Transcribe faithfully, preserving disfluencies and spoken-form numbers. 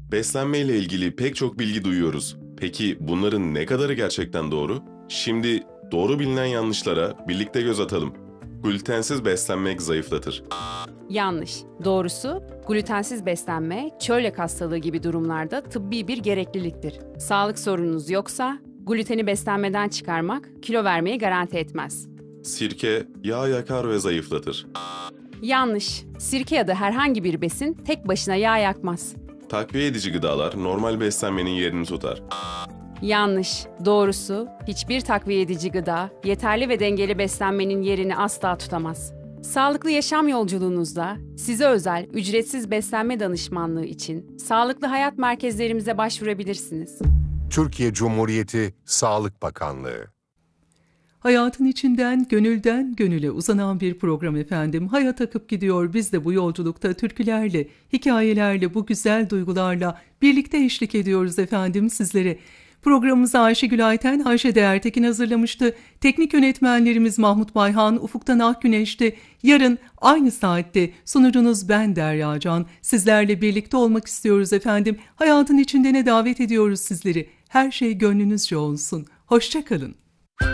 Beslenme ile ilgili pek çok bilgi duyuyoruz. Peki bunların ne kadarı gerçekten doğru? Şimdi doğru bilinen yanlışlara birlikte göz atalım. Glutensiz beslenmek zayıflatır. Yanlış. Doğrusu, glutensiz beslenme, çölyak hastalığı gibi durumlarda tıbbi bir gerekliliktir. Sağlık sorununuz yoksa, gluteni beslenmeden çıkarmak kilo vermeyi garanti etmez. Sirke yağ yakar ve zayıflatır. Yanlış. Sirke ya da herhangi bir besin tek başına yağ yakmaz. Takviye edici gıdalar normal beslenmenin yerini tutar. Yanlış. Doğrusu, hiçbir takviye edici gıda, yeterli ve dengeli beslenmenin yerini asla tutamaz. Sağlıklı yaşam yolculuğunuzda size özel ücretsiz beslenme danışmanlığı için sağlıklı hayat merkezlerimize başvurabilirsiniz. Türkiye Cumhuriyeti Sağlık Bakanlığı. Hayatın içinden, gönülden gönüle uzanan bir program efendim. Hayat akıp gidiyor. Biz de bu yolculukta türkülerle, hikayelerle, bu güzel duygularla birlikte eşlik ediyoruz efendim sizlere. Programımızı Ayşegül Ayten, Ayşe Değertekin hazırlamıştı. Teknik yönetmenlerimiz Mahmut Bayhan, Ufuktan Akgüneş'ti. Yarın aynı saatte sunucunuz ben Derya Can. Sizlerle birlikte olmak istiyoruz efendim. Hayatın içindene davet ediyoruz sizleri. Her şey gönlünüzce olsun. Hoşça kalın.